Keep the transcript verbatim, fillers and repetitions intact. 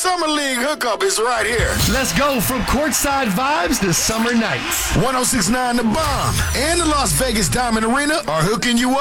Summer League hookup is right here. Let's go from courtside vibes to summer nights. one oh six point nine The Bomb and the Las Vegas Diamond Arena are hooking you up.